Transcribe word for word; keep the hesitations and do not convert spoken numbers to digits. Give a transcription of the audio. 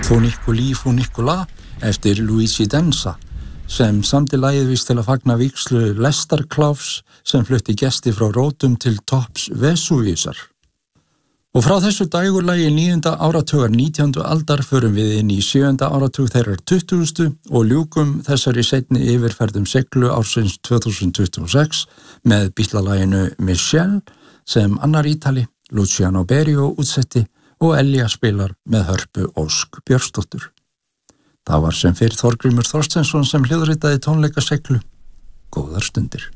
Funiculi Funicula eftir Luigi Denza, sem samdi lagið vist til að fagna vígslu Lester Klaus sem flutti gesti frá rótum til topps Vesuviusar. Og frá þessu dægurlagi níunda áratugar nítjándu aldar förum við inn í sjöunda áratug þeirrar tuttugustu og ljúkum þessari seinni yfirferðum siglu ársins tvö þúsund tuttugu og sex með bítlalaginu Michelle sem annar ítali, Luciano Berio útsetti og Elja spilar með Hörpu Ósk Björnsdóttur. Það var sem fyrr Þorgrímur Þorsteinsson sem hljóðritaði tónleikaseglu. Góðar stundir.